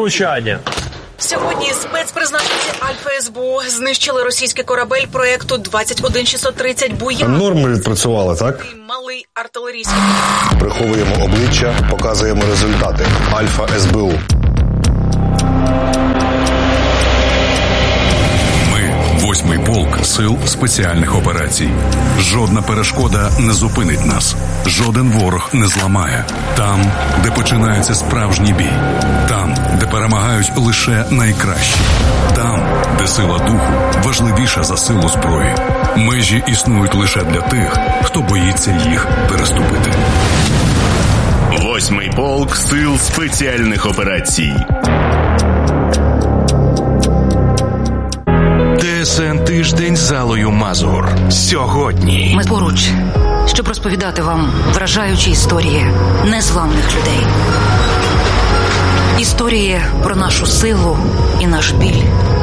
влучання. Сьогодні спецпризначенці Альфа СБУ знищили російський корабель проєкту 21630 «Буян». Норми відпрацювали, так? Малий артилерійський. Приховуємо обличчя, показуємо результати. Альфа СБУ. Ми – 8-й полк Сил спеціальних операцій. Жодна перешкода не зупинить нас. Жоден ворог не зламає. Там, де починається справжній бій. Там, де перемагають лише найкращі. Там, де сила духу важливіша за силу зброї. Межі існують лише для тих, хто боїться їх переступити. 8-й полк Сил спеціальних операцій. ТСН «Тиждень» з Аллою Мазур. Сьогодні. Ми поруч, щоб розповідати вам вражаючі історії незламних людей. Історії про нашу силу і наш біль.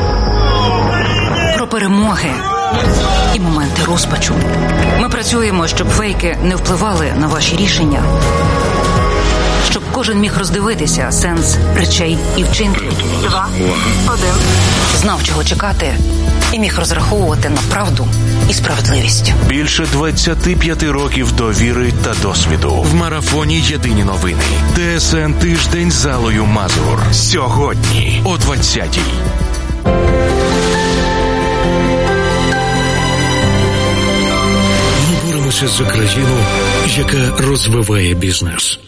Про перемоги і моменти розпачу. Ми працюємо, щоб фейки не впливали на ваші рішення. Щоб кожен міг роздивитися сенс речей і вчинків. 2, 1. Знав, чого чекати, і міг розраховувати на правду і справедливість. Більше 25 років довіри та досвіду. В марафоні «Єдині новини». ТСН «Тиждень» з Аллою Мазур. Сьогодні о 20-й. Ми боремося за країну, яка розвиває бізнес.